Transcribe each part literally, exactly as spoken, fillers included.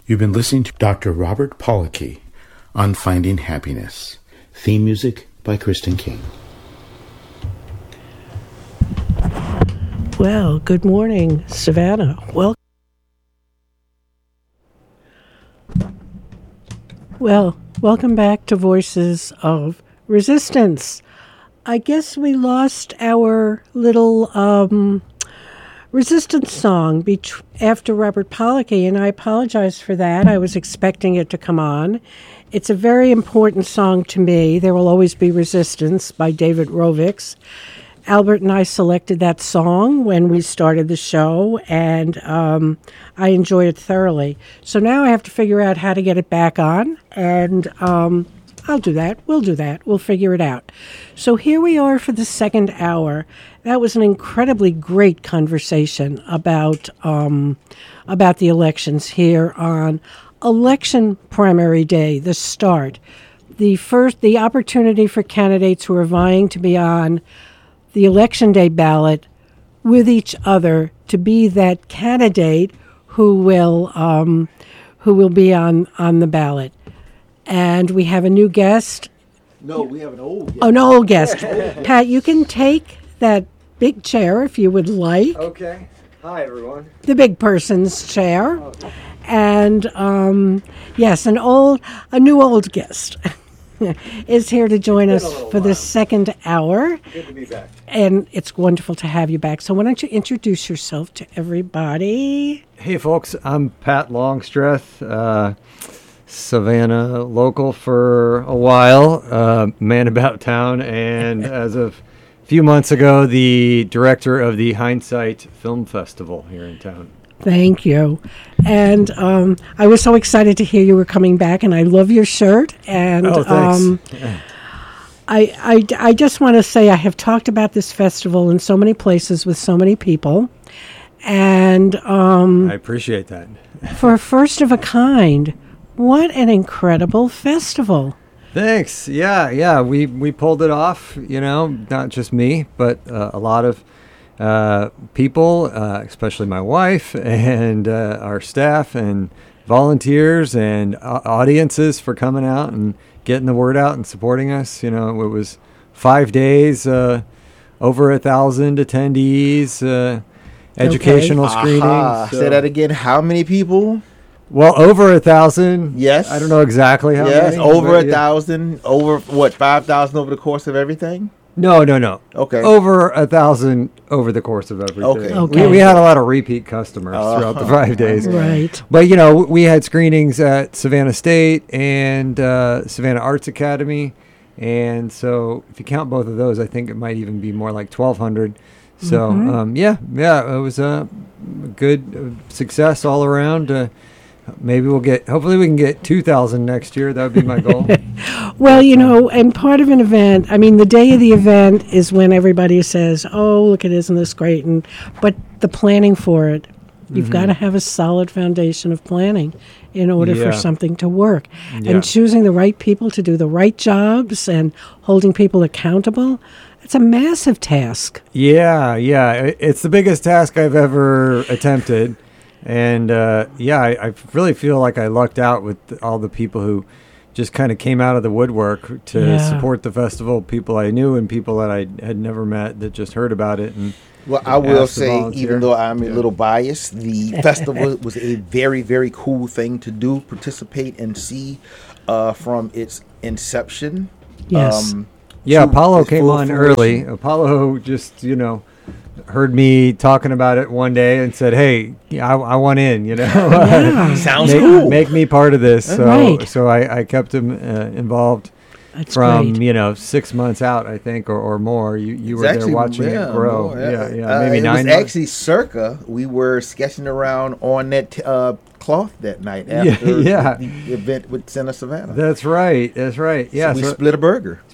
You've been listening to Doctor Robert Pollocky on Finding Happiness. Theme music by Kristen King. Well, good morning, Savannah. Welcome. Well, welcome back to Voices of Resistance. I guess we lost our little um, resistance song be- after Robert Pollocky, and I apologize for that. I was expecting it to come on. It's a very important song to me. There Will Always Be Resistance by David Rovics. Albert and I selected that song when we started the show, and um, I enjoy it thoroughly. So now I have to figure out how to get it back on, and um, I'll do that. We'll do that. We'll figure it out. So here we are for the second hour. That was an incredibly great conversation about um, about the elections here on Election Primary Day, the start. The first, the opportunity for candidates who are vying to be on the Election Day ballot with each other to be that candidate who will um, who will be on, on the ballot. And we have a new guest. No, we have an old guest. Oh, an old guest. Pat, you can take that big chair if you would like. Okay. Hi, everyone. The big person's chair. Okay. And, um, yes, an old, a new old guest is here to join us for while. the second hour. Good to be back. And it's wonderful to have you back. So why don't you introduce yourself to everybody? Hey, folks. I'm Pat Longstreth, uh, Savannah local for a while, uh, man about town, and as of a few months ago, the director of the Hindsight Film Festival here in town. Thank you. And um, I was so excited to hear you were coming back, and I love your shirt. And oh, thanks. Um, I, I, I just want to say I have talked about this festival in so many places with so many people. And um, I appreciate that. For a first of a kind, what an incredible festival. Thanks. Yeah, yeah. We, we pulled it off, you know, not just me, but uh, a lot of Uh, people, uh, especially my wife and uh, our staff and volunteers and uh, audiences for coming out and getting the word out and supporting us. You know, it was five days, uh, over a thousand attendees, uh, educational okay. screenings. Uh-huh. So. Say that again. How many people? Well, over a thousand. Yes. I don't know exactly how yes, many. Yes, over a yeah. thousand. Over, what, five thousand over the course of everything? No, no, no. Okay. Over a thousand over the course of everything. Okay. okay. We, we had a lot of repeat customers uh, throughout the five days. Right. But, you know, we had screenings at Savannah State and uh, Savannah Arts Academy. And so if you count both of those, I think it might even be more like twelve hundred. So, mm-hmm. um, yeah, yeah, it was a good uh, success all around. Uh, Maybe we'll get, hopefully we can get two thousand next year. That would be my goal. Well, you know, and part of an event, I mean, the day of the event is when everybody says, oh, look, it isn't this great. And But the planning for it, you've mm-hmm. got to have a solid foundation of planning in order yeah. for something to work. Yeah. And choosing the right people to do the right jobs and holding people accountable, it's a massive task. Yeah, yeah. It's the biggest task I've ever attempted. And, uh, yeah, I, I really feel like I lucked out with all the people who just kind of came out of the woodwork to yeah. support the festival, people I knew and people that I had never met that just heard about it. And well, I will say, volunteer. even though I'm a yeah. little biased, the festival was a very, very cool thing to do, participate and see uh, from its inception. Yes. Um, yeah, Apollo came on fruition. early. Apollo just, you know, heard me talking about it one day and said, hey, I, I want in, you know. Yeah. Sounds make, cool. Make me part of this. So, right. so I, I kept him uh, involved. That's from, great. you know, six months out, I think, or, or more. You you It's were actually, there watching yeah, it grow. more, yeah, yeah, uh, maybe it nine was months. actually circa. We were sketching around on that uh, cloth that night after yeah. the, the event with Center Savannah. That's right. That's right. Yeah. So we so split a burger.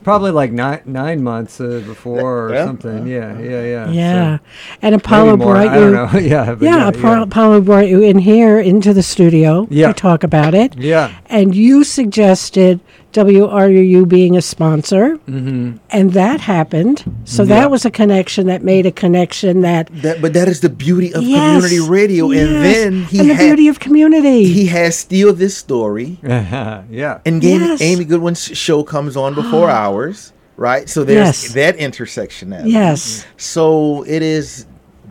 probably like nine nine months uh, before or Yeah. something. Yeah, yeah, yeah. Yeah. So And Apollo maybe more. brought I you. don't know. yeah, but Yeah, yeah, Apollo, yeah. Apollo brought you in here into the studio Yeah. to talk about it. Yeah. And you suggested W R U U being a sponsor, Mm-hmm. and that happened. So Yeah. that was a connection that made a connection that. That, but that is the beauty of Yes, community radio. And yes, then he and the had, beauty of community. he has Steal This Story. yeah. And Amy, Yes. Amy Goodwin's show comes on before ours, right? So there's Yes. that intersectionality. Yes. So it is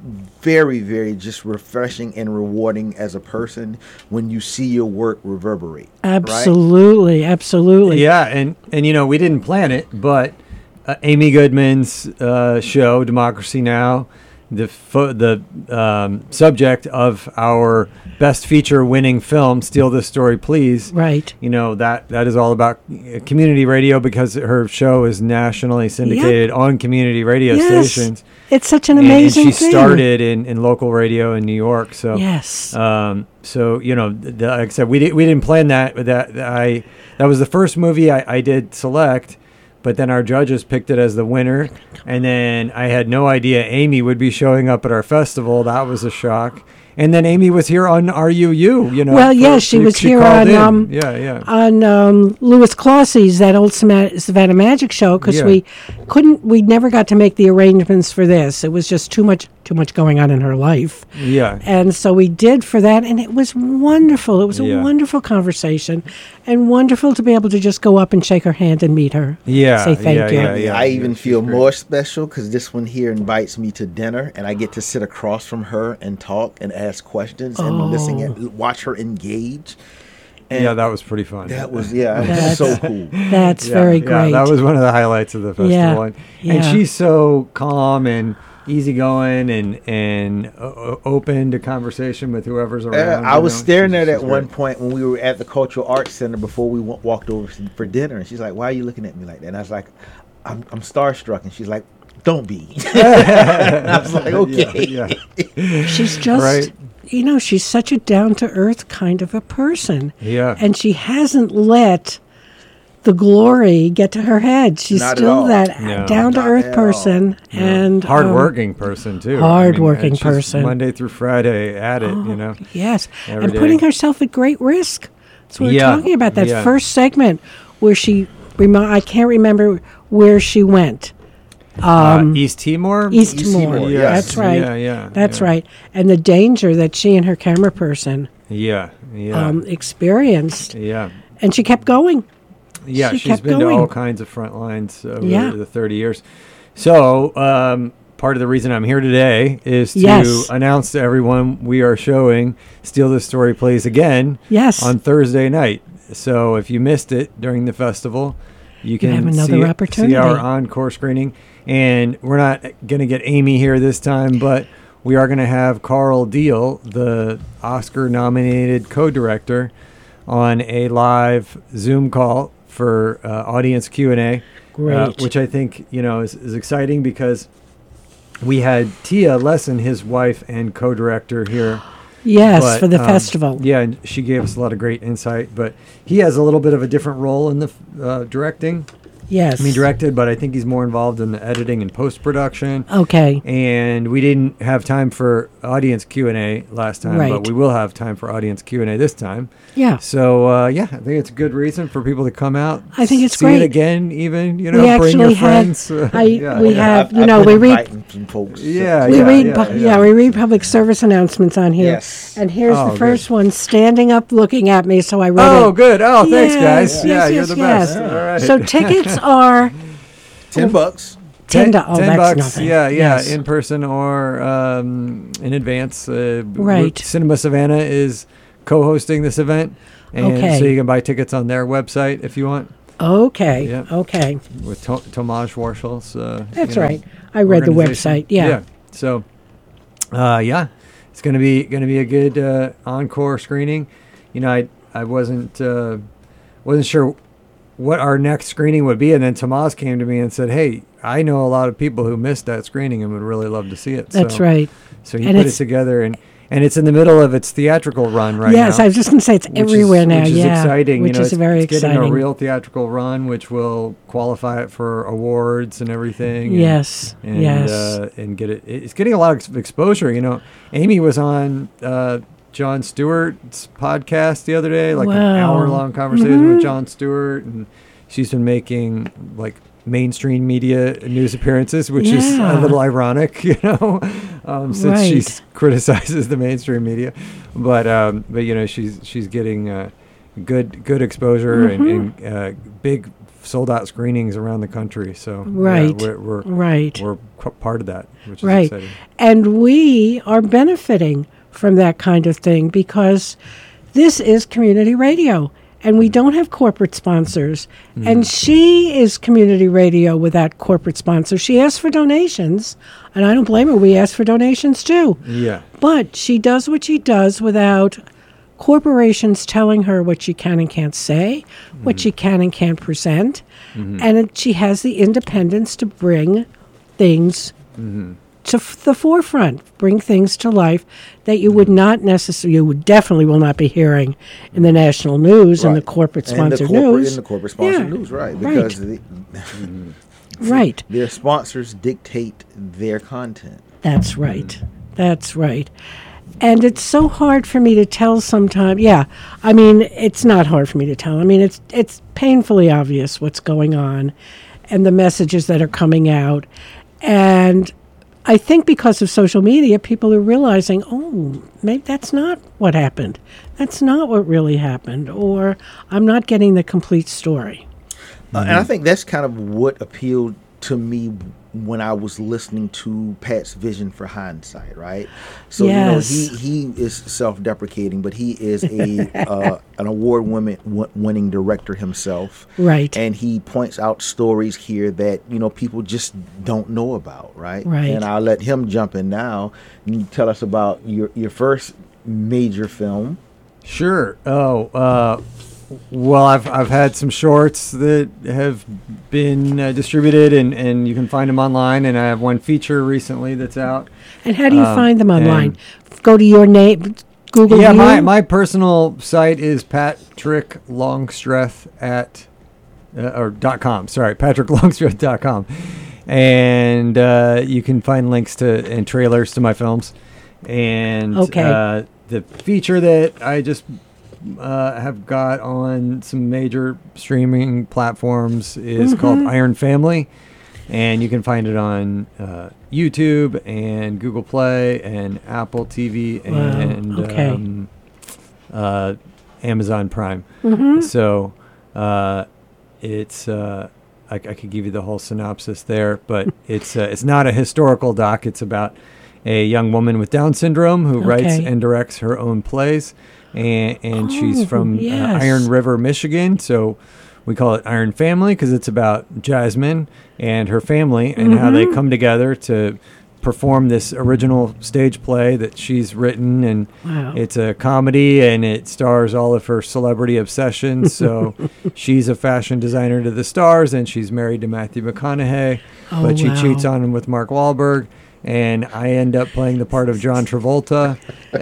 very, very just refreshing and rewarding as a person when you see your work reverberate. right? Absolutely, absolutely. Yeah, and and you know we didn't plan it, but uh, Amy Goodman's uh, show, Democracy Now, the fo- the um, subject of our best feature winning film, Steal This Story, Please. Right. You know that that is all about uh, community radio because her show is nationally syndicated on community radio Yes. stations. It's such an And- amazing and she thing. started in, in local radio in New York. So Yes. um, so you know, th- th- like I said, we did we didn't plan that. But that that I that was the first movie I, I did select, but then our judges picked it as the winner, and then I had no idea Amy would be showing up at our festival. That was a shock. And then Amy was here on R U U. You know, Well, for- yeah, she was here called on, in. um, yeah, yeah. on um, Louis Clause's that old Savannah, Savannah Magic show because Yeah. we couldn't, we never got to make the arrangements for this. It was just too much, too much going on in her life, yeah. and so we did for that, and it was wonderful. It was a Yeah. wonderful conversation, and wonderful to be able to just go up and shake her hand and meet her. Yeah, say thank yeah, you. yeah, yeah. I even Yeah, she's feel great. more special because this one here invites me to dinner, and I get to sit across from her and talk and ask questions and listen and watch her engage. And Yeah, that was pretty fun. that was yeah, it was That's- so cool. That's Yeah, very yeah, great. that was one of the highlights of the festival. Yeah, And, yeah. and she's so calm and easygoing and and uh, open to conversation with whoever's Uh, around. I you was know. staring She's- at her at she's one great. point when we were at the Cultural Arts Center before we w- walked over for dinner, and she's like, "Why are you looking at me like that?" And I was like, "I'm, I'm starstruck," and she's like, "Don't be." I was like, "Okay." Yeah, yeah. She's just, Right. you know, she's such a down to earth kind of a person. Yeah. And she hasn't let the glory get to her head. She's Not at still all. that No. down to Not earth at person and um, Hardworking person too. hardworking and she's person. Monday through Friday at it. You know. yes, every and day. putting herself at great risk. So we're Yeah, talking about that yeah. first segment where she, remo- I can't remember where she went. uh, East Timor. East East Timor. Timor, yes. That's right. Yeah, yeah. That's yeah. right. And the danger that she and her camera person Yeah, yeah, um, experienced. yeah. And she kept going. Yeah, She she's kept been going. to all kinds of front lines over Yeah. the thirty years. So, um, part of the reason I'm here today is to Yes. announce to everyone we are showing Steal This Story Plays again Yes. on Thursday night. So, if you missed it during the festival, you can have another see, opportunity. see our encore screening. And we're not going to get Amy here this time, but we are going to have Carl Deal, the Oscar-nominated co-director, on a live Zoom call for uh, audience Q and A, Great. uh, which I think you know is, is exciting because we had Tia Lesson, his wife and co-director, here. Yes, But, for the um, festival. Yeah, and she gave us a lot of great insight. But he has a little bit of a different role in the uh, directing. Yes. I mean, directed, but I think he's more involved in the editing and post-production. Okay. And we didn't have time for audience Q and A last time, Right. but we will have time for audience Q and A this time. Yeah. So, uh, yeah, I think it's a good reason for people to come out. I think it's see great. it again, even, you know, We bring your actually had- friends. Uh, I- yeah, we yeah. have- I've- you I've know, been we read- inviting some folks. Yeah, We yeah, read, yeah, pu- yeah. yeah, we read public service announcements on here. Yes. And here's Oh, the good. first one, standing up, looking at me. So I read it. Oh, good. Oh, thanks, Yes, guys. yes, Yeah, you're yes, the yes. best. All right. So tickets are Ten bucks. ten dollars. Oh, ten that's bucks, nothing. yeah, yeah, Yes. in person or um, in advance. Uh, Right. Cinema Savannah is co-hosting this event, and Okay. so you can buy tickets on their website if you want. Okay. Yeah. Okay. With to- Tomasz Warschel's. Uh, That's you know, right. I read the organization. website. Yeah. So, uh, yeah, it's gonna be gonna be a good uh, encore screening. You know, I I wasn't uh, wasn't sure what our next screening would be, and then Tomas came to me and said, "Hey, I know a lot of people who missed that screening and would really love to see it." That's so, right. So he And put it it's- together, and and it's in the middle of its theatrical run right yes, now. I was just going to say it's everywhere is, now. Which is yeah, exciting. Which you know, is it's, very it's exciting. getting a real theatrical run, which will qualify it for awards and everything. And, yes, and, yes, uh, and get it. It's getting a lot of exposure. You know, Amy was on uh, Jon Stewart's podcast the other day, like wow. an hour-long conversation mm-hmm. with Jon Stewart, and she's been making like mainstream media news appearances, which yeah. is a little ironic, you know, um, since right. she criticizes the mainstream media. But um, but you know, she's she's getting uh, good good exposure mm-hmm. and, and uh, big sold out screenings around the country. So right, yeah, we're we're, right. we're part of that, which is right. exciting. And we are benefiting from that kind of thing because this is community radio. And we don't have corporate sponsors. Mm. And she is community radio without corporate sponsors. She asks for donations, and I don't blame her. We ask for donations too. Yeah. But she does what she does without corporations telling her what she can and can't say, mm. what she can and can't present. Mm-hmm. And it, she has the independence to bring things mm-hmm. to f- the forefront, bring things to life that you would not necessarily, you would definitely will not be hearing in the national news right. and the corporate sponsored corporate, news. In the corporate sponsored yeah. news, right. Because right. The, right. their sponsors dictate their content. That's right. Mm. That's right. And it's so hard for me to tell sometimes. Yeah, I mean, it's not hard for me to tell. I mean, it's it's painfully obvious what's going on and the messages that are coming out. And I think because of social media, people are realizing, oh, maybe that's not what happened. That's not what really happened. Or I'm not getting the complete story. Uh, mm-hmm. And I think that's kind of what appealed to me when I was listening to Pat's vision for hindsight, right? So, yes. you know, he, he is self-deprecating, but he is a uh, an award-winning winning director himself. Right. And he points out stories here that, you know, people just don't know about, right? Right. And I'll let him jump in now and tell us about your, your first major film. Sure. Oh, uh... Well, I've I've had some shorts that have been uh, distributed, and, and you can find them online. And I have one feature recently that's out. And how do you um, find them online? And Go to your name, Google. Yeah, you? my my personal site is Patrick Longstreth at uh, or dot com. Sorry, Patrick Longstreth dot com, and uh, you can find links to and trailers to my films. And okay. uh, the feature that I just Uh, have got on some major streaming platforms is mm-hmm. called Iron Family, and you can find it on uh, YouTube and Google Play and Apple T V wow. and okay. um, uh, Amazon Prime. Mm-hmm. So uh, it's uh, I, I could give you the whole synopsis there, but it's uh, it's not a historical doc. It's about a young woman with Down syndrome who okay. writes and directs her own plays. And, and oh, she's from yes. uh, Iron River, Michigan. So we call it Iron Family because it's about Jasmine and her family and mm-hmm. how they come together to perform this original stage play that she's written. And wow. it's a comedy, and it stars all of her celebrity obsessions. So she's a fashion designer to the stars, and she's married to Matthew McConaughey, oh, but she wow. cheats on him with Mark Wahlberg. And I end up playing the part of John Travolta,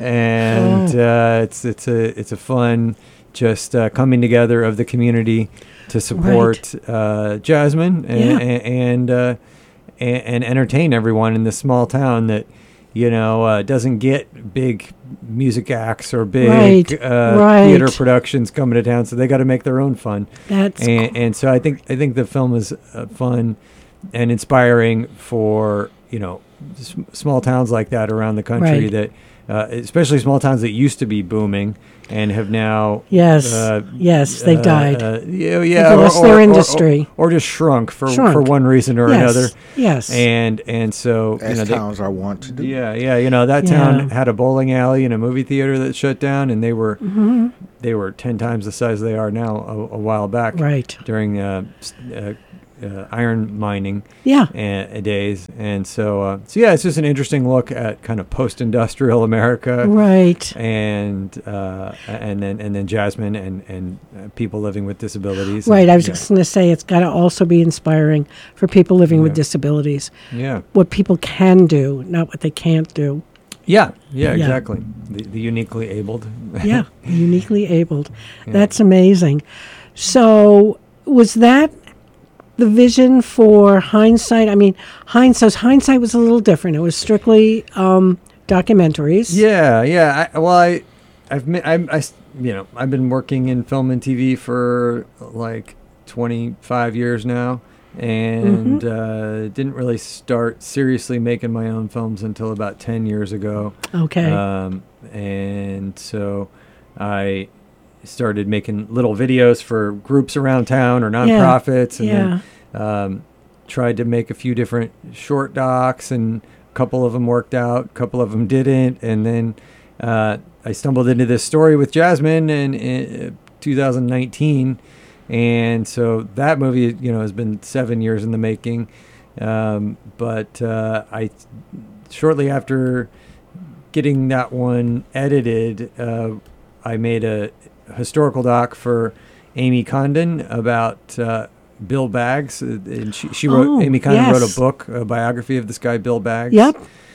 and oh. uh, it's it's a it's a fun just uh, coming together of the community to support right. uh, Jasmine and yeah. and and, uh, and and entertain everyone in this small town that you know uh, doesn't get big music acts or big right. Uh, right. theater productions coming to town, so they got to make their own fun. That's and, cool. and so I think I think the film is uh, fun and inspiring for you know. small towns like that around the country right. that uh, especially small towns that used to be booming and have now yes uh, yes they've uh, died uh, yeah, yeah or, or, their industry or, or, or just shrunk for shrunk. for one reason or yes. another yes and and so as you know, towns they, are wont to do yeah yeah you know that yeah. town had a bowling alley and a movie theater that shut down, and they were mm-hmm. they were ten times the size they are now a, a while back right during uh, uh Uh, iron mining yeah. uh, days. And so, uh, so yeah, it's just an interesting look at kind of post-industrial America. Right. And uh, and then and then Jasmine and, and uh, people living with disabilities. Right. And, I was yeah. just going to say it's got to also be inspiring for people living yeah. with disabilities. Yeah. What people can do, not what they can't do. Yeah, yeah, Yeah. exactly. The, the uniquely abled. Yeah, uniquely abled. Yeah. That's amazing. So, was that the vision for Hindsight? I mean, Hindsight, Hindsight was a little different. It was strictly um, documentaries. Yeah, yeah. I, well, I, I've, mi- I, I, you know, I've been working in film and T V for like twenty-five years now, and Mm-hmm. uh, didn't really start seriously making my own films until about ten years ago. Okay. Um, and so I started making little videos for groups around town or nonprofits, and yeah. then um, tried to make a few different short docs, and a couple of them worked out, a couple of them didn't, and then uh, I stumbled into this story with Jasmine in, in two thousand nineteen, and so that movie, you know, has been seven years in the making. Um, but uh, I, shortly after getting that one edited, uh, I made a historical doc for Amy Condon about uh, Bill Baggs, uh, and she, she wrote. Oh, Amy Condon wrote yes. a book, a biography of this guy Bill Baggs. Yep.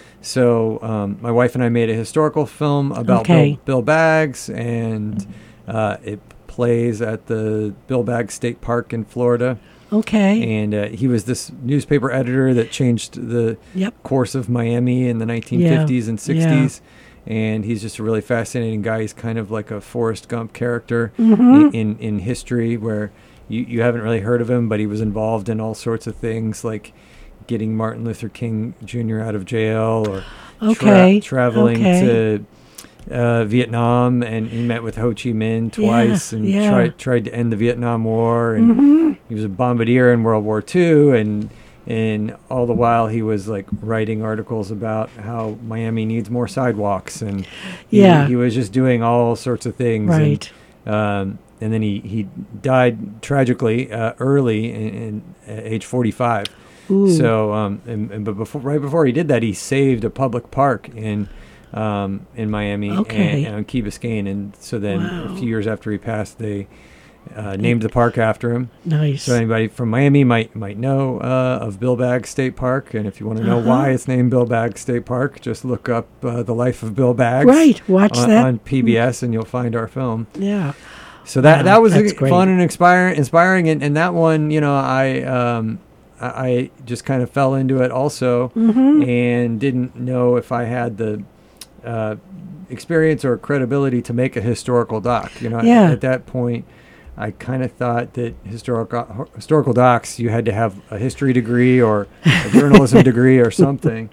So um, my wife and I made a historical film about Okay. Bill, Bill Baggs, and uh, it plays at the Bill Baggs State Park in Florida. Okay. And uh, he was this newspaper editor that changed the Yep. course of Miami in the nineteen fifties and sixties. And he's just a really fascinating guy. He's kind of like a Forrest Gump character Mm-hmm. in, in, in history, where you, you haven't really heard of him, but he was involved in all sorts of things, like getting Martin Luther King Junior out of jail, or Okay. tra- traveling Okay. to uh, Vietnam, and he met with Ho Chi Minh twice, Yeah, and yeah. tried tried to end the Vietnam War, and Mm-hmm. he was a bombardier in World War Two, and and all the while he was like writing articles about how Miami needs more sidewalks, and he, Yeah. he was just doing all sorts of things. Right. And, um, and then he, he died tragically uh, early in, in at age forty-five. Ooh. So, um, and, and but before, right before he did that, he saved a public park in um, in Miami Okay. and, and on Key Biscayne. And so then Wow. a few years after he passed, they uh, named the park after him. Nice. So anybody from Miami might might know uh, of Bill Baggs State Park, and if you want to know Uh-huh. why it's named Bill Baggs State Park, just look up uh, The Life of Bill Baggs. Right. Watch on, that. on P B S, and you'll find our film. Yeah. So that Wow, that was that's uh, great. fun and inspiring, inspiring, and, and that one, you know, I um, I, I just kind of fell into it also, Mm-hmm. and didn't know if I had the uh, experience or credibility to make a historical doc. You know, Yeah. at, at that point, I kind of thought that historical historical docs, you had to have a history degree or a journalism degree or something,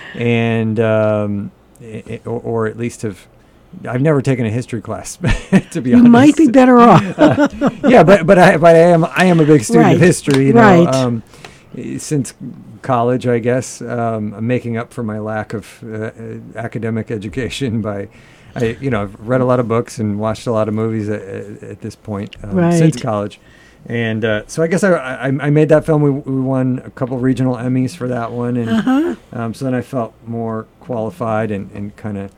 and um, i- or, or at least have. I've never taken a history class, to be You honest. might be better off. yeah, but but I but I am I am a big student Right, of history. You know, right. um, since college, I guess um, I'm making up for my lack of uh, uh, academic education by. I, you know, I've read a lot of books and watched a lot of movies at, at, at this point um, Right. since college, and uh, so I guess I, I, I made that film. We, we won a couple regional Emmys for that one, and Uh-huh. um, so then I felt more qualified and, and kind of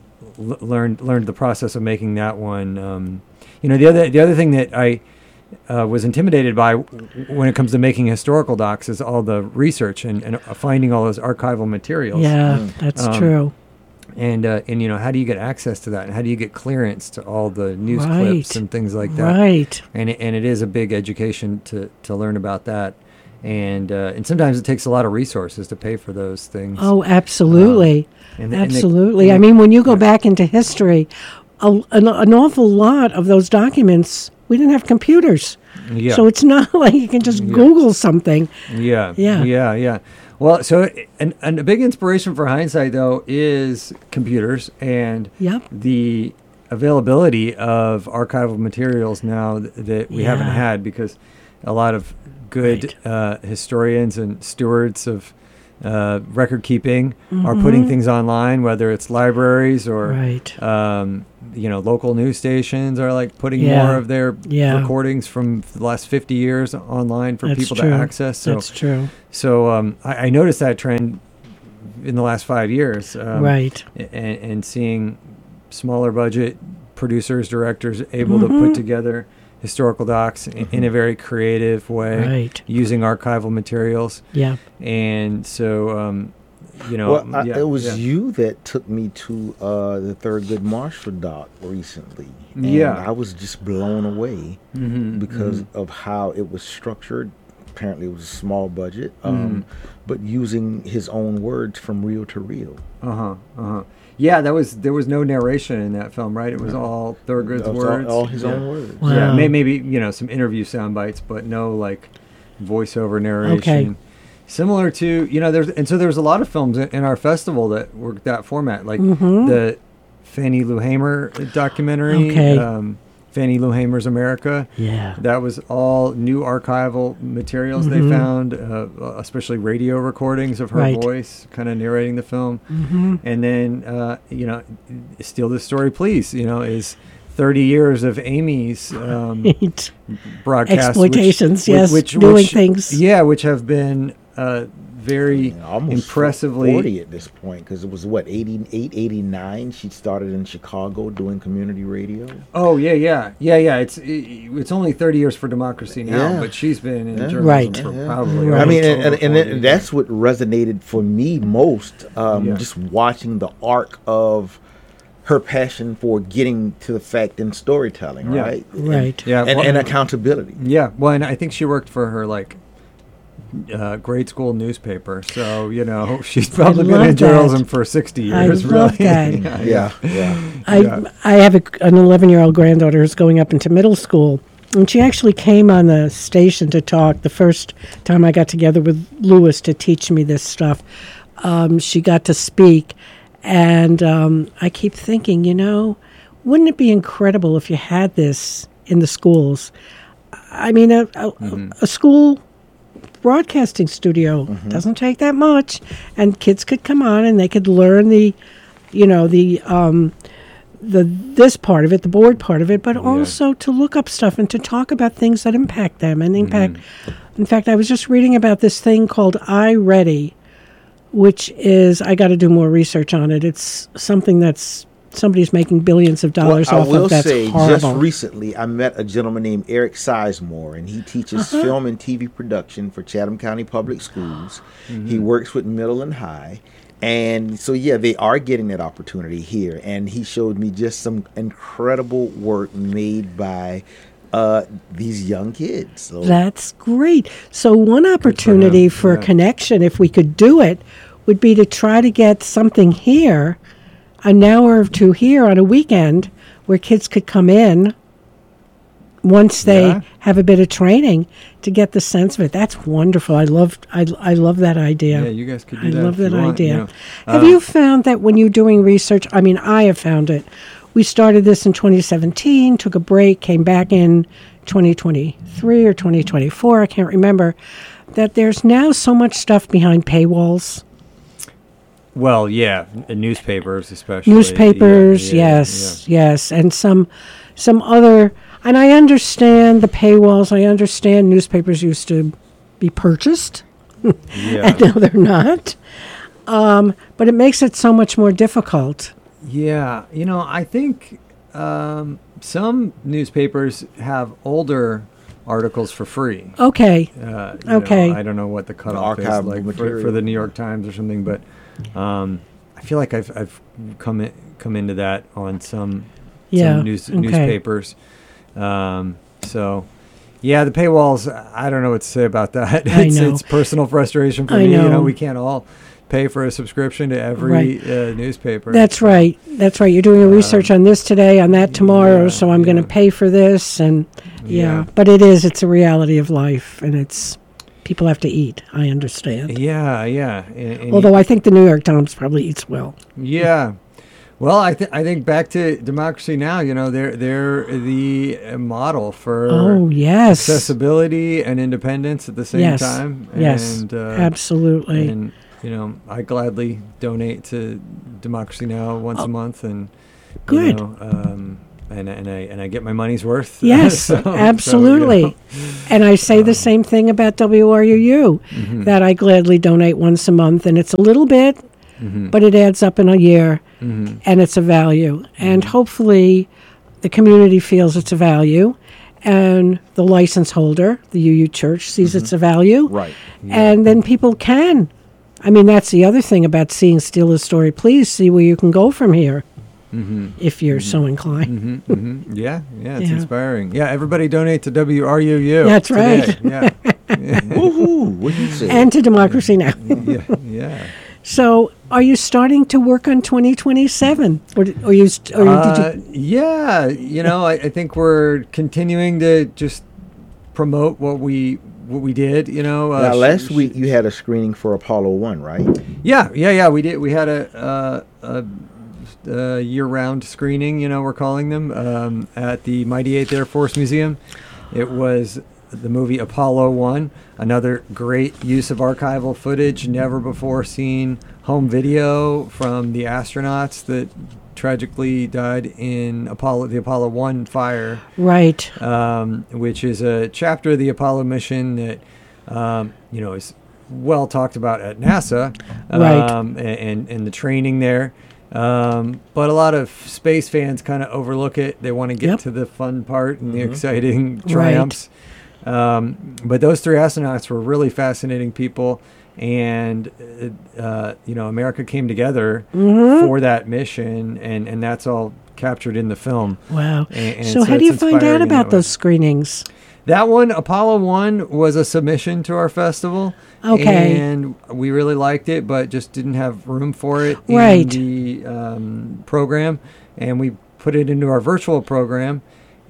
l- learned learned the process of making that one. Um, you know, the other the other thing that I uh, was intimidated by w- when it comes to making historical docs is all the research and, and uh, finding all those archival materials. Yeah, Mm. that's Um, true. And uh, and you know, how do you get access to that, and how do you get clearance to all the news Right. clips and things like that? Right. And it, and it is a big education to, to learn about that, and uh, and sometimes it takes a lot of resources to pay for those things. Oh, absolutely. and, and they- Absolutely. and I they- mean, when you go back into history, a, an, an awful lot of those documents, we didn't have computers. yeah, So it's not like you can just Yeah. Google something. yeah, Yeah. yeah, yeah. Well, so and, and a big inspiration for Hindsight though is computers and Yep. the availability of archival materials now th- that we haven't Yeah. had, because a lot of good Right. uh, historians and stewards of uh, record keeping are putting Mhm. things online, whether it's libraries or Right. um, you know, local news stations are like putting Yeah. more of their Yeah. recordings from the last fifty years online for That's people true. to access. So, That's true. so um, I, I noticed that trend in the last five years. Um, Right. and, and seeing smaller budget producers, directors able to Mhm. put together historical docs in, in a very creative way, Right. using archival materials. Yeah. And so, um, you know, Well, I, yeah, it was yeah. you that took me to uh, the Thurgood Marshall doc recently. And Yeah. I was just blown away Mhm, because mhm. of how it was structured. Apparently, it was a small budget, Mm-hmm. um, but using his own words from reel to reel. Uh huh. Uh huh. Yeah, that was there was no narration in that film, right? It was all Thurgood's It was words. all, all his yeah. own words. Wow. Yeah, may, maybe you know some interview sound bites, but no like voiceover narration. Okay. Similar to you know, there's and so there's a lot of films in, in our festival that work that format, like Mhm. the Fannie Lou Hamer documentary, Okay. um, Fannie Lou Hamer's America. Yeah. That was all new archival materials Mhm. they found, uh, especially radio recordings of her Right. voice, kind of narrating the film. Mhm. And then, uh, you know, Steal This Story, Please, you know, is thirty years of Amy's um, Right. broadcasts. Exploitations, which, yes, which, doing which- things. Yeah, which have been uh, very Yeah, almost impressively. forty at this point, because it was what eighty-eight, eighty-nine. She started in Chicago doing community radio. Oh yeah, yeah, yeah, yeah. It's it's only thirty years for Democracy Now, Yeah. but she's been in Yeah. journalism Right. for Yeah. probably. Right. I mean, and, over and, and, forty. it- that's what resonated for me most. Um, Yeah. Just watching the arc of her passion for getting to the fact in storytelling, Yeah. right? Right. yeah, And, well, and accountability. yeah. Well, and I think she worked for her like uh, grade school newspaper, so you know she's probably been love in that. journalism for sixty I years. love really. that. Yeah, yeah. I Yeah. I have a, an eleven-year-old granddaughter who's going up into middle school, and she actually came on the station to talk the first time I got together with Lewis to teach me this stuff. Um, she got to speak, and um, I keep thinking, you know, wouldn't it be incredible if you had this in the schools? I mean, a, a, a school broadcasting studio doesn't take that much, and kids could come on and they could learn the, you know, the um, the this part of it, the board part of it, but also to look up stuff and to talk about things that impact them and impact. In fact, I was just reading about this thing called iReady, which is I got to do more research on it. It's something that's somebody's making billions of dollars Well, off I will of. That's say, horrible. just recently, I met a gentleman named Eric Sizemore, and he teaches Uh-huh. film and T V production for Chatham County Public Schools. He works with middle and high. And so, yeah, they are getting that opportunity here. And he showed me just some incredible work made by uh, these young kids. So, That's great. So one opportunity for, Yeah. connection, if we could do it, would be to try to get something here, an hour or two here on a weekend, where kids could come in once they Yeah. have a bit of training to get the sense of it. That's wonderful. I love I, I love that idea. Yeah, you guys could do I that. love if that you want, idea. you know. Have Uh, you found that when you're doing research, I mean, I have found it. We started this in twenty seventeen, took a break, came back in twenty twenty-three or twenty twenty-four, I can't remember, that there's now so much stuff behind paywalls. Well, yeah, n- newspapers especially. Newspapers, Yeah, yeah, yes, yes, and some some other, and I understand the paywalls. I understand newspapers used to be purchased, Yeah. yeah. and now they're not. Um, but it makes it so much more difficult. Yeah, you know, I think um, some newspapers have older articles for free. Okay, Uh, you Okay. know, I don't know what the cutoff is archival like for, material. for the New York Times or something, but um, I feel like I've I've come in, come into that on some Yeah, some news, okay. newspapers. Um, so. Yeah, the paywalls. I don't know what to say about that. I It's, know. it's personal frustration for I me. You know. know, we can't all pay for a subscription to every uh, newspaper. that's right. That's right. You're doing a research on this today, on that tomorrow, yeah, so I'm going to yeah. pay for this, and yeah. Yeah. But it is. It's a reality of life, and it's people have to eat. I understand. Yeah, yeah. And, and Although I think the New York Times probably eats well. yeah. Well, I think I think back to Democracy Now. You know, they're they're the uh, model for Oh yes, accessibility and independence at the same yes, time. yes, and, uh, absolutely. And you know, I gladly donate to Democracy Now once a month, and Oh, good. You know, um, and and I and I get my money's worth. Yes, So- so, you absolutely. know. And I say the same thing about W R U U, Mhm. that I gladly donate once a month, and it's a little bit, Mhm. but it adds up in a year, Mhm. and it's a value. And hopefully the community feels it's a value, and the license holder, the U U Church, sees it's a value, right. and then people can I mean, that's the other thing about seeing Steal a Story. Please see where you can go from here, Mm-hmm. if you're so inclined. Mm-hmm. Mm-hmm. Yeah, yeah, it's Yeah. inspiring. Yeah, everybody donate to W R U U. That's today. right. Yeah. Woohoo! What you say? And to Democracy Now! yeah, yeah. So, are you starting to work on twenty twenty-seven? Or, or, you, st- or Uh, did you... yeah, you know, I, I think we're continuing to just promote what we what we did. You know, uh, now, sh- last sh- week you had a screening for Apollo One, right? Yeah, yeah, yeah. We did. We had a, uh, a, a year-round screening. You know, we're calling them um, at the Mighty Eighth Air Force Museum. It was the movie Apollo One, another great use of archival footage, never before seen home video from the astronauts that tragically died in Apollo, the Apollo One fire. Right. Um, which is a chapter of the Apollo mission that, um, you know, is well talked about at NASA, Right. um, and, and the training there. Um, but a lot of space fans kind of overlook it. They want to get Yep. to the fun part and the Mhm. exciting Right. triumphs. Um, but those three astronauts were really fascinating people. And, uh, uh, you know, America came together Mhm. for that mission, and, and that's all captured in the film. Wow. And- and so, so how do it's you find inspiring out in about that way. those screenings? That one, Apollo One, was a submission to our festival. Okay. And we really liked it, but just didn't have room for it Right. in the um, program. And we put it into our virtual program,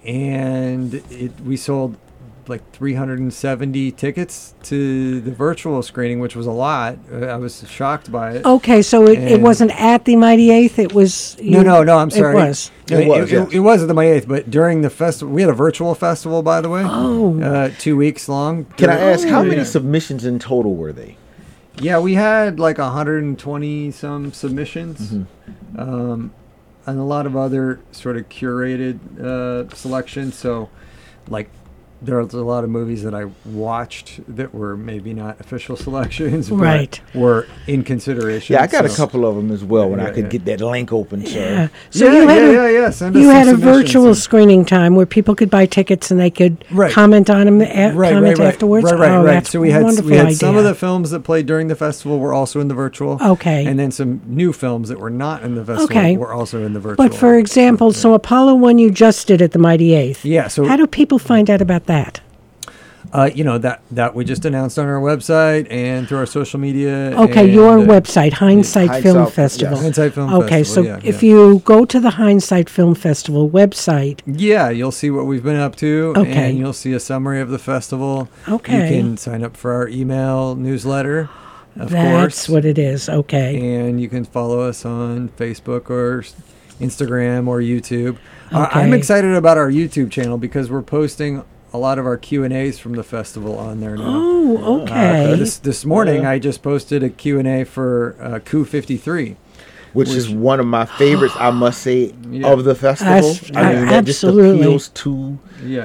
and it, we sold like three hundred seventy tickets to the virtual screening, which was a lot. Uh, I was shocked by it. Okay, so it, it And- wasn't at the Mighty Eighth. It was. No, you- no, no, I'm sorry. It was. No, It was, It, yes. it was at the Mighty Eighth, but during the festival, we had a virtual festival, by the way. Oh. Uh, two weeks long. Can I ask how Oh, many yeah. submissions in total were they? Yeah, we had like one hundred twenty some submissions, Mm-hmm. um, and a lot of other sort of curated uh, selections. So, like, there was a lot of movies that I watched that were maybe not official selections, but Right. were in consideration. Yeah, I got a so- couple of them as well when Yeah, I could yeah. get that link open. So. Yeah. So yeah, you had yeah, a, yeah, yeah. Send us you some had a submissions virtual and- screening time where people could buy tickets and they could Right. comment on them, a- right, comment right, right. afterwards. Right, right, oh, right. That's So we a had wonderful we had idea. some of the films that played during the festival were also in the virtual. Okay. And then some new films that were not in the festival Okay. were also in the virtual. But for example, so Apollo One you just did at the Mighty Eighth. yeah, so How do people find out about that? uh, you know that that we just announced on our website and through our social media. Okay, and, your uh, website, Hindsight Film Hindsight, Festival. yes. Hindsight Film Okay, Festival, so yeah, if yeah. you go to the Hindsight Film Festival website, Yeah, you'll see what we've been up to, Okay. and you'll see a summary of the festival. Okay. You can sign up for our email newsletter, of that's course. what it is. Okay. And you can follow us on Facebook or s- Instagram or YouTube. Uh, I'm Okay. excited about our YouTube channel because we're posting a lot of our Q and A's from the festival on there now. Oh, Uh, okay. this this morning, Yeah. I just posted a Q and A for uh, Coup fifty-three. Which is one of my favorites, I must say, Yeah. of the festival. That's- I mean, uh, that just absolutely. appeals to Yeah.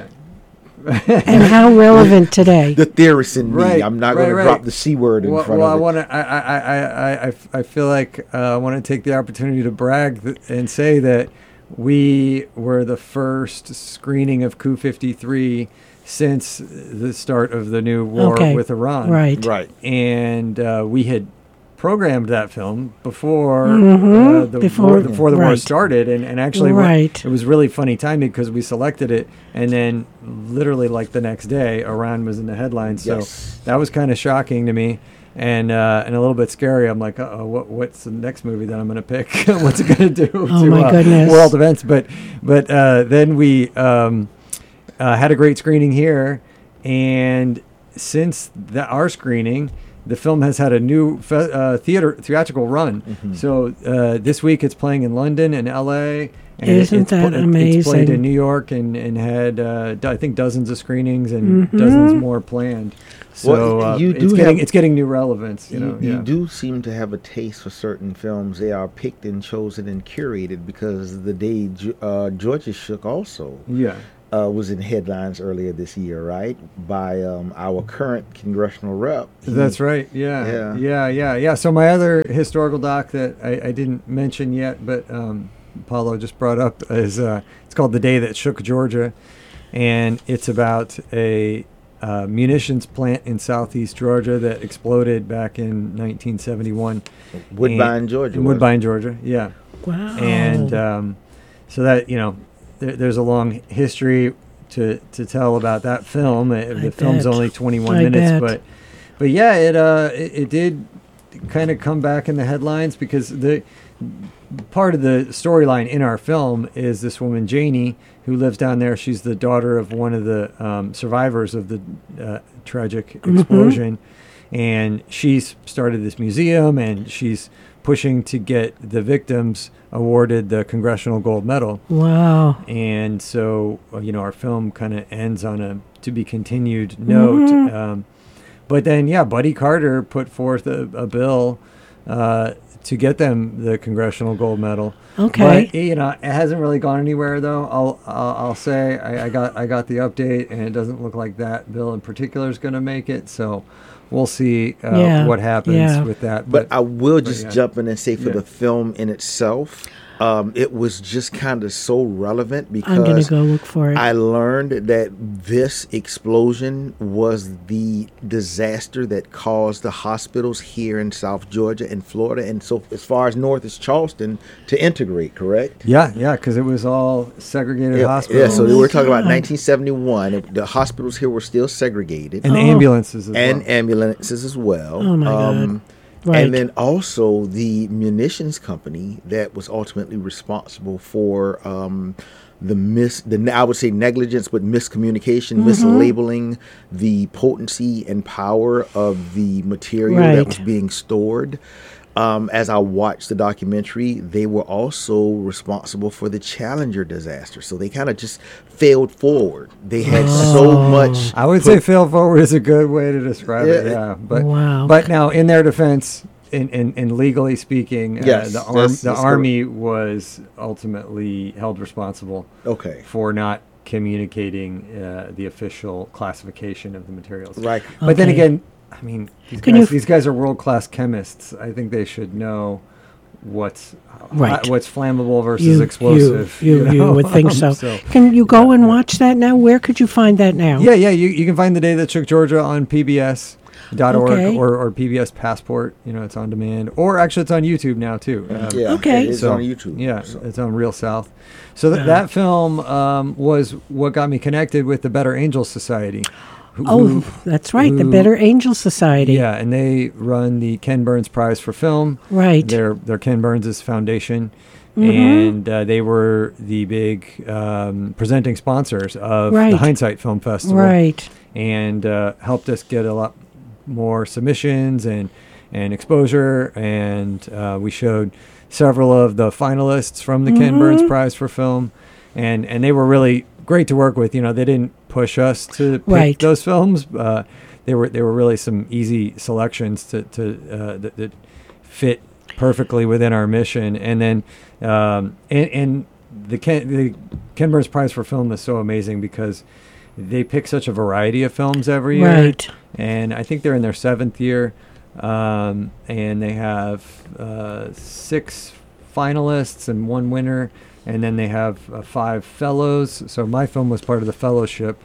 And how relevant today? the theorist in me. Right, I'm not right, going right. to drop the C word in Well, front well I of it. want to. I, I, I, I, I, I feel like uh, I want to take the opportunity to brag th- and say that we were the first screening of Coup fifty-three since the start of the new war Okay, with Iran. Right. Right. And uh, we had programmed that film before Mhm, uh, the before- war, before the war right. started, and, and actually what- Right. it was really funny timing because we selected it, and then literally like the next day, Iran was in the headlines. So Yes. that was kind of shocking to me, and uh, and a little bit scary. I'm like, uh-oh, what what's the next movie that I'm going to pick? What's it going to do Oh, to my uh, goodness. world events? But but uh, then we um, uh, had a great screening here, and since the, our screening, the film has had a new fe- uh, theater theatrical run. Mm-hmm. So uh, this week it's playing in London and L A. And Isn't it's, that pl- It's played amazing? in New York and and had uh, do- I think dozens of screenings and dozens more planned. So Well, uh, you it's do getting have- it's getting new relevance. You You, know, you yeah. do seem to have a taste for certain films. They are picked and chosen and curated because the day Ge- uh, Georgia Shook also Yeah. uh, was in headlines earlier this year, right? By um, our current congressional rep. He- That's right. Yeah. Yeah. Yeah. Yeah. Yeah. So my other historical doc that I, I didn't mention yet, but um, Paulo just brought up is uh, it's called "The Day That Shook Georgia," and it's about a uh, munitions plant in southeast Georgia that exploded back in nineteen seventy-one. Woodbine, and, Georgia. In Woodbine, Georgia, yeah. Wow. And um, so that, you know, there, there's a long history to to tell about that film. Uh, the film's bet. only twenty-one I minutes, bet. but but yeah, it uh it, it did kind of come back in the headlines because the part of the storyline in our film is this woman Janie who lives down there. She's the daughter of one of the um, survivors of the uh, tragic explosion, mm-hmm. and she's started this museum, and she's pushing to get the victims awarded the Congressional Gold Medal. Wow. And so, uh, you know, our film kind of ends on a to be continued note. Mm-hmm. Um, but then, yeah, Buddy Carter put forth a, a bill uh, to get them the Congressional Gold Medal. Okay. But, you know, it hasn't really gone anywhere, though. I'll I'll, I'll say I, I got I got the update, and it doesn't look like that bill in particular is going to make it. So we'll see uh, Yeah, what happens yeah. with that. But I will just yeah. jump in and say for Yeah. the film in itself, um, it was just kind of so relevant I'm going because to go look for it. I learned that this explosion was the disaster that caused the hospitals here in South Georgia and Florida, and so as far as north as Charleston, to integrate, correct? Yeah, yeah, because it was all segregated Yeah, hospitals. yeah, so Oh they my were talking about God. nineteen seventy-one. It- The hospitals here were still segregated. and Oh. ambulances as and well. ambulances as well. Oh, my God. Right. And then also the munitions company that was ultimately responsible for um, the mis the I would say negligence, but miscommunication, Mm-hmm. mislabeling the potency and power of the material Right. that was being stored. Um, as I watched the documentary, they were also responsible for the Challenger disaster. So they kind of just failed forward. They had Oh. so much. I would put- say fail forward is a good way to describe it. Yeah. Yeah, but Wow. but now in their defense, in in, in legally speaking, uh, Yes, the arm that's- the that's army was ultimately held responsible Okay. for not communicating uh, the official classification of the materials. Right. But then Okay. again, I mean, these Can guys, you- these guys are world class chemists. I think they should know what's Right. uh, what's flammable versus you, explosive. You, you, you know? would think so. So- Can you go yeah, and yeah. watch that now? Where could you find that now? Yeah, yeah. You, you can find The Day That Shook Georgia on P B S dot org Okay. or, or P B S Passport. You know, it's on demand. Or actually, it's on YouTube now, too. Um, Yeah, Okay. it's so, on YouTube. Yeah, so. it's on Real South. So th- Yeah. that film um, was what got me connected with the Better Angels Society. who- Oh, who- that's right. The who- Better Angel Society. Yeah, and they run the Ken Burns Prize for Film. Right. They're, they're Ken Burns' foundation. Mhm. And uh, they were the big um, presenting sponsors of Right. the Hindsight Film Festival. Right. And uh, helped us get a lot more submissions and, and exposure. And uh, we showed several of the finalists from the Ken Mhm. Burns Prize for Film. And, and they were really great to work with. You know, they didn't push us to pick Right. those films. Uh, they were they were really some easy selections to, to uh, that, that fit perfectly within our mission. And then um, and, and the Ken, the Ken Burns Prize for Film is so amazing because they pick such a variety of films every year. Right. And I think they're in their seventh year. Um, and they have uh, six finalists and one winner. And then they have uh, five fellows. So my film was part of the fellowship.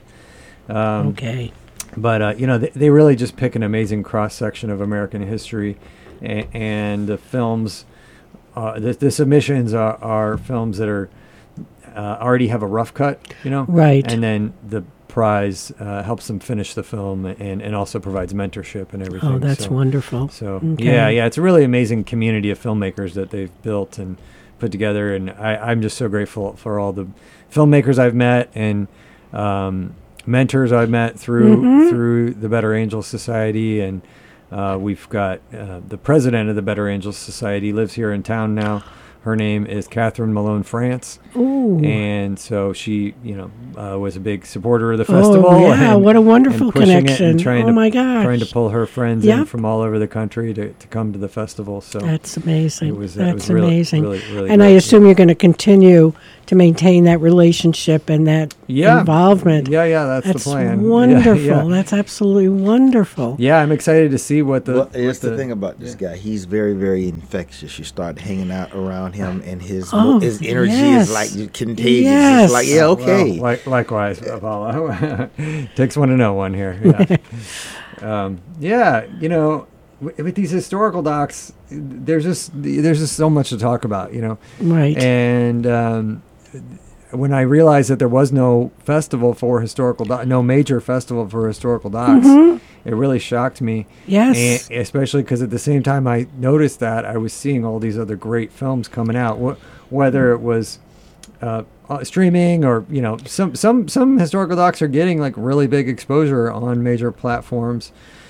Um, Okay. But, uh, you know, they, they really just pick an amazing cross-section of American history. A- and the films, uh, the, the submissions are, are films that are uh, already have a rough cut, you know? Right. And then the prize uh, helps them finish the film and, and also provides mentorship and everything. Oh, that's so, wonderful. So, Okay. yeah, yeah, it's a really amazing community of filmmakers that they've built and put together. And I, I'm just so grateful for all the filmmakers I've met and um, mentors I've met through Mhm. through the Better Angels Society. And uh, we've got uh, the president of the Better Angels Society lives here in town now. Her name is Catherine Malone France. Ooh. And so she, you know, uh, was a big supporter of the festival. Oh, yeah. and- What a wonderful and pushing it and connection. trying Oh, to- my gosh. Trying to pull her friends in Yep. from all over the country to, to come to the festival. So That's amazing. it was, it That's was really, amazing. really, really and I great. assume you're going to continue to maintain that relationship and that Yeah. involvement. Yeah, yeah, that's, That's the plan. Yeah, wonderful. Yeah, That's absolutely wonderful. yeah, I'm excited to see what the. Well, what here's the, the thing about this guy. He's very, very infectious. You start hanging out around around him, and his Oh, his energy yes. is like contagious. Yes. It's like, yeah, okay. Well, li- likewise, Apollo. Takes one to know one here. Yeah. um, yeah, you know, w- with these historical docs, there's just there's just so much to talk about, you know. Right. And um, when I realized that there was no festival for historical docs, no major festival for historical docs, Mm-hmm. it really shocked me. Yes. And especially because at the same time I noticed that, I was seeing all these other great films coming out, wh- whether it was uh, uh, streaming or, you know, some, some, some historical docs are getting like really big exposure on major platforms.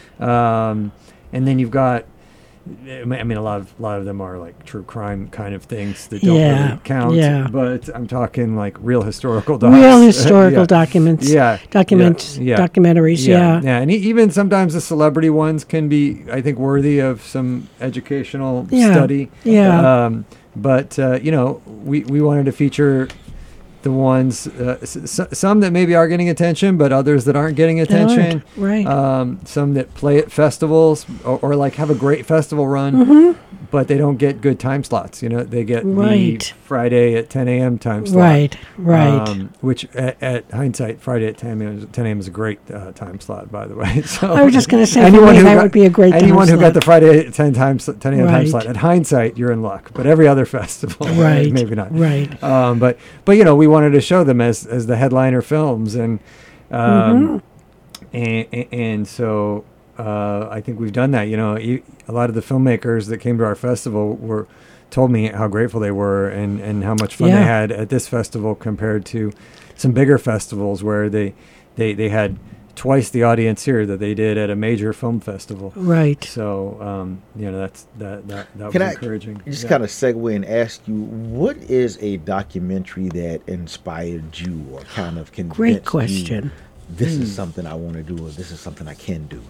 Um, and then you've got, I mean, a lot of a lot of them are like true crime kind of things that don't Yeah, really count. yeah. But I'm talking like real historical docs. Real historical Yeah. documents. Yeah, Documents. yeah, yeah. Documentaries. Yeah. yeah, and e- even sometimes the celebrity ones can be, I think, worthy of some educational Yeah, study. yeah. Um, but uh, you know, we we wanted to feature the ones, uh, s- s- some that maybe are getting attention, but others that aren't getting aren't, attention. right. Um, some that play at festivals or, or like have a great festival run, Mm-hmm. but they don't get good time slots. You know, they get Right. the Friday at ten a.m. time slot. Right. Right. Um, which at, at hindsight, Friday at ten a.m. is- ten a.m. is a great uh, time slot, by the way. So I was just going to say, for anyone me, who that got- would be a great time anyone who got slot. the Friday at ten times ten a.m. time Right. slot, at hindsight, you're in luck. But every other festival, Right. maybe not. Right. Um, but but you know, we wanted to show them as as the headliner films, and um, Mm-hmm. and, and so uh, I think we've done that. You know, you, a lot of the filmmakers that came to our festival were told me how grateful they were and, and how much fun Yeah. they had at this festival compared to some bigger festivals where they they, they had twice the audience here that they did at a major film festival. Right. So um, you know, that's that that, that Can was I encouraging. just Yeah. kind of segue and ask you, what is a documentary that inspired you or kind of convinced Great you question. this Hmm. is something I want to do or this is something I can do?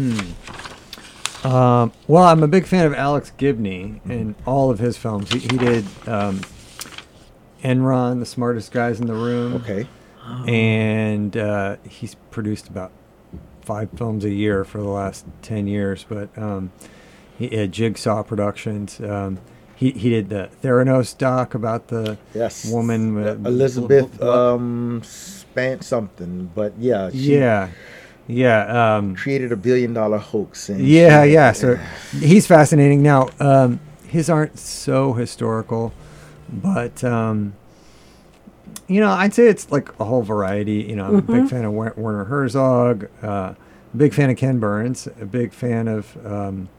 Um, well, I'm a big fan of Alex Gibney and all of his films. He, he did um, Enron, The Smartest Guys in the Room. Okay. And uh, he's produced about five films a year for the last ten years. But um, he had Jigsaw Productions. Um, he, he did the Theranos doc about the Yes. woman. with- Elizabeth bl- bl- um, Span something, but yeah, she yeah. Yeah. Um, created a billion dollar hoax. And Yeah, she- yeah. So he's fascinating. Now, um, his aren't so historical, but um, you know, I'd say it's like a whole variety. You know, I'm a big fan of Wer- Werner Herzog, uh, big fan of Ken Burns, a big fan of um,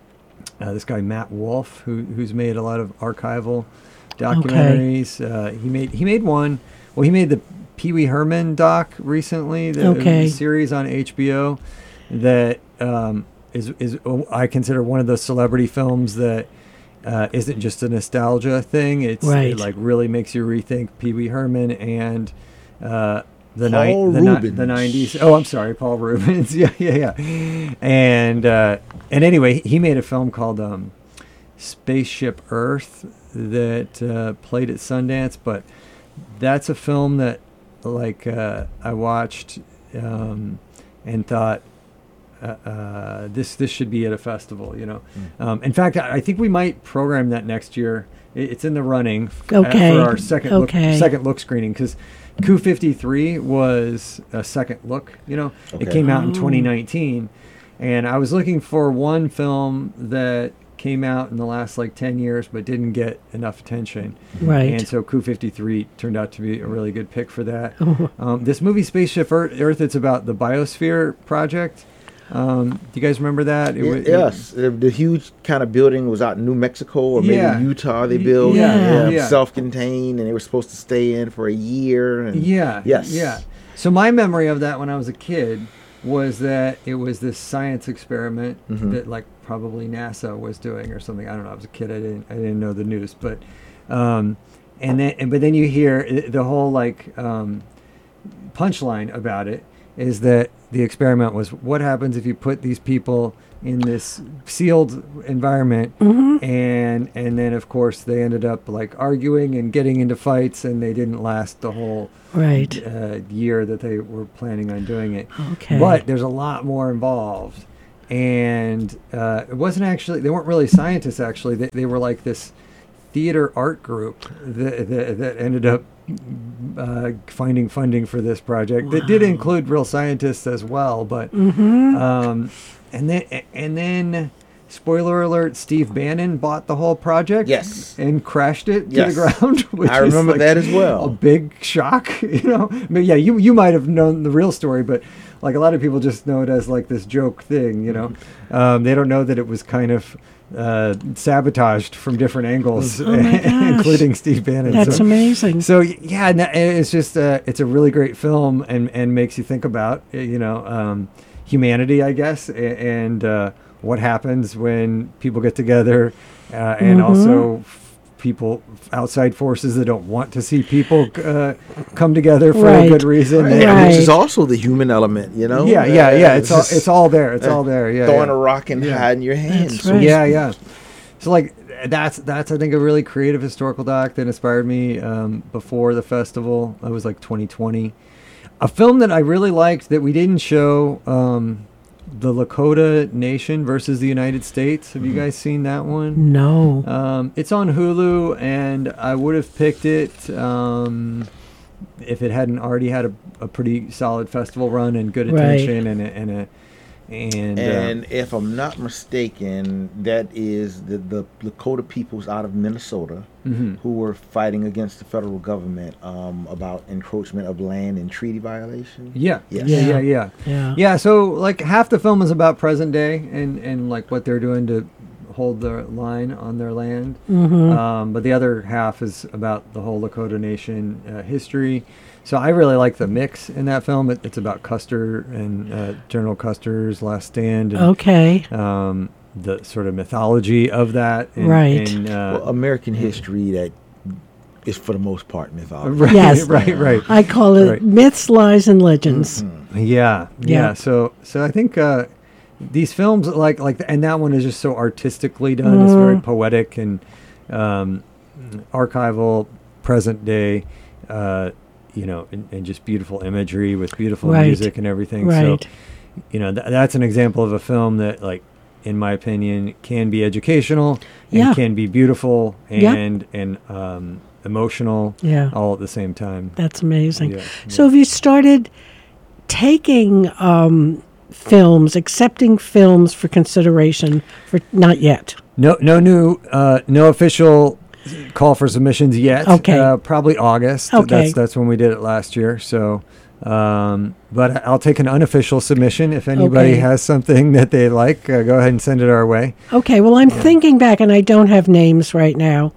uh, this guy Matt Wolf, who who's made a lot of archival documentaries. Uh, he made he made one. Well, he made the Pee Wee Herman doc recently, the Okay. series on H B O that um, is is oh, I consider one of those celebrity films that uh, isn't just a nostalgia thing. It's Right. it like really makes you rethink Pee Wee Herman and uh, the Paul ni- the, ni- Rubens. the nineties. Oh, I'm sorry, Paul Rubens. yeah, yeah, yeah. And uh, and anyway, he made a film called um, Spaceship Earth that uh, played at Sundance, but that's a film that like uh, I watched um, and thought uh, uh, this this should be at a festival. You know, um, in fact, I, I think we might program that next year. It, it's in the running f- uh, Okay. for our second Okay. look, second look screening because Coup fifty-three was a second look. You know, it Okay. came out in Oh. twenty nineteen, and I was looking for one film that came out in the last like ten years but didn't get enough attention. Right. And so Coup fifty-three turned out to be a really good pick for that. Um, this movie, Spaceship Earth, Earth, it's about the Biosphere Project. Um, do you guys remember that? It Ye- wa- it- yes, the, the huge kind of building was out in New Mexico or maybe Yeah. Utah. They Y- built, yeah, yeah. self-contained, and they were supposed to stay in for a year. And Yeah. yes, Yeah. So my memory of that when I was a kid was that it was this science experiment Mhm. that like probably NASA was doing or something. I don't know. I was a kid. I didn't I didn't know the news, but um, and then and, but then you hear i- the whole like um, punchline about it is that the experiment was what happens if you put these people in this sealed environment and and then of course they ended up like arguing and getting into fights and they didn't last the whole Right. uh, year that they were planning on doing it. Okay. But there's a lot more involved. And uh, it wasn't actually, they weren't really scientists actually. They, they were like this theater art group that, that, that ended up uh, finding funding for this project. Wow. That did include real scientists as well, but Mm-hmm. um, and then and then. Spoiler alert, Steve Bannon bought the whole project Yes. and crashed it Yes. to the ground. Which I is remember like that as well. A big shock, you know. I mean, yeah, you you might have known the real story, but like a lot of people just know it as like this joke thing, you know. Um, they don't know that it was kind of uh, sabotaged from different angles, Oh my gosh. including Steve Bannon. That's so, amazing. So yeah, and it's just uh, it's a really great film and and makes you think about you know um, humanity, I guess, and. Uh, what happens when people get together uh, and Mhm. also f- people outside forces that don't want to see people uh, come together for Right. a good reason. Right. And- Right. Which is also the human element, you know. yeah, yeah, yeah. It's all just it's all there. It's all there. Yeah, throwing yeah. a rock and Yeah. hiding your hands. That's right. Yeah, yeah. So like that's that's I think a really creative historical doc that inspired me um, before the festival. That was like twenty twenty. A film that I really liked that we didn't show. Um, The Lakota Nation versus the United States. Have you guys seen that one? No. Um, it's on Hulu, and I would have picked it um, if it hadn't already had a, a pretty solid festival run and good Right. attention and a, and a and, And uh, if I'm not mistaken, that is the, the Lakota peoples out of Minnesota mhm. who were fighting against the federal government um, about encroachment of land and treaty violation. yeah, Yes. yeah, Yeah. yeah, yeah, Yeah. yeah. So like half the film is about present day and and like what they're doing to hold their line on their land. Mm-hmm. Um, but the other half is about the whole Lakota Nation uh, history. So I really like the mix in that film. It, it's about Custer and uh, General Custer's last stand. And, Okay. um, the sort of mythology of that. And, Right. And, uh, Well, American history that is for the most part mythology. right, Yes. right, right. I call it Right. myths, lies, and legends. Mhm. Yeah, yeah. Yeah. So, so I think uh, these films, like, like, and that one is just so artistically done. It's very Mhm. poetic and um, archival, present day. Uh, you know, and, and just beautiful imagery with beautiful Right. music and everything. Right. So, you know, th- that's an example of a film that, like, in my opinion, can be educational and Yeah. can be beautiful Yeah. and and um, emotional Yeah. all at the same time. That's amazing. Yeah, So yeah. have you started taking um, films, accepting films for consideration for not yet? No, no new, uh, no official call for submissions yet. Okay. Uh, probably August. Okay. That's that's when we did it last year. So, um, but I'll take an unofficial submission if anybody Okay. has something that they like. Uh, go ahead and send it our way. Okay, well, I'm thinking back, and I don't have names right now.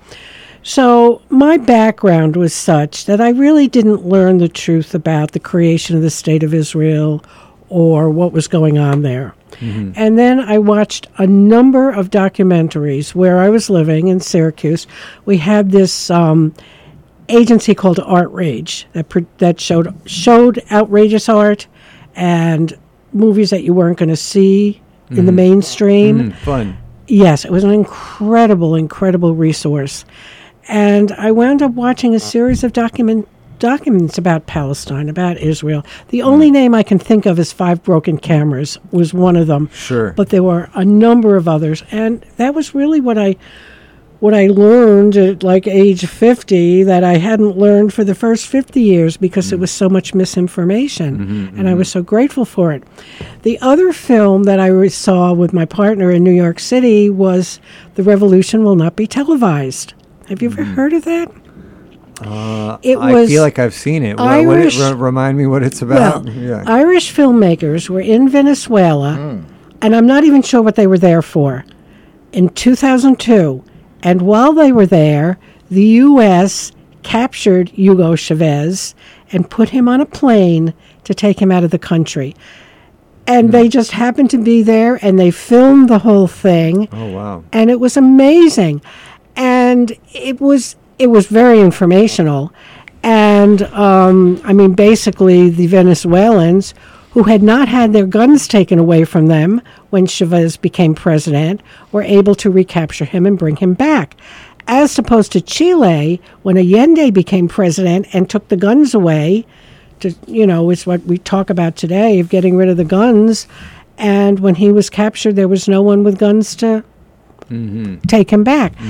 So my background was such that I really didn't learn the truth about the creation of the State of Israel or what was going on there. Mhm. And then I watched a number of documentaries where I was living in Syracuse. We had this um, agency called Art Rage that pr- that showed showed outrageous art and movies that you weren't going to see in the Mhm. mainstream. Mm, fun. Yes, it was an incredible, incredible resource. And I wound up watching a series of document documents about Palestine, about Israel. The only name I can think of is Five Broken Cameras was one of them. Sure. But there were a number of others. And that was really what I what I learned at like age fifty that I hadn't learned for the first fifty years because it was so much misinformation. Mhm, And I was so grateful for it. The other film that I re- saw with my partner in New York City was The Revolution Will Not Be Televised. Have you ever heard of that? Uh, It I was feel like I've seen it. What, what it Irish- re- remind me what it's about. Well, yeah. Irish filmmakers were in Venezuela, Mm. and I'm not even sure what they were there for, in two thousand two. And while they were there, the U S captured Hugo Chavez and put him on a plane to take him out of the country. And they just happened to be there, and they filmed the whole thing, oh wow. and it was amazing. And it was it was very informational. And um, I mean, basically, the Venezuelans who had not had their guns taken away from them when Chavez became president were able to recapture him and bring him back. As opposed to Chile, when Allende became president and took the guns away, to, you know, it's what we talk about today of getting rid of the guns. And when he was captured, there was no one with guns to Mm-hmm. take him back.